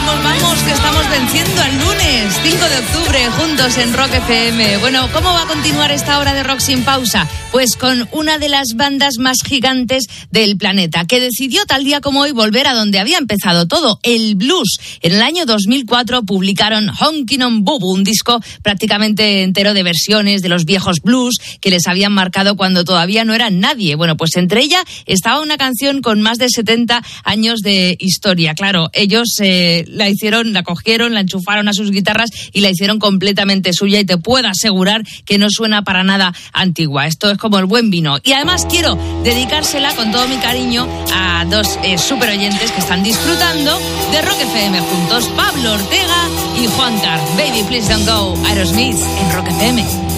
Vamos, que estamos venciendo al lunes, 5 de octubre, juntos en Rock FM. Bueno, ¿cómo va a continuar esta hora de Rock sin pausa? Pues con una de las bandas más gigantes del planeta, que decidió tal día como hoy volver a donde había empezado todo, el blues. En el año 2004 publicaron Honkin' on Boo Boo, un disco prácticamente entero de versiones de los viejos blues que les habían marcado cuando todavía no eran nadie. Bueno, pues entre ella estaba una canción con más de 70 años de historia. Claro, ellos la cogieron, la enchufaron a sus guitarras y la hicieron completamente suya, y te puedo asegurar que no suena para nada antigua. Esto es como el buen vino. Y además quiero dedicársela con todo mi cariño a dos super oyentes que están disfrutando de Rock FM juntos, Pablo Ortega y Juan Carr. Baby Please Don't Go, Aerosmith en Rock FM.